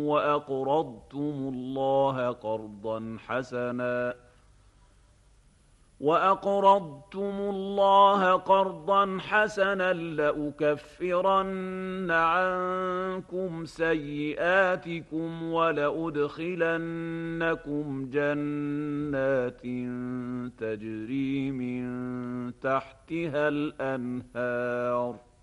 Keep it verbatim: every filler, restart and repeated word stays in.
وأقرضتم الله قرضا حسنا وأقرضتم الله قرضا حسنا لأكفرن عنكم سيئاتكم ولأدخلنكم جنات تجري من تحتها الأنهار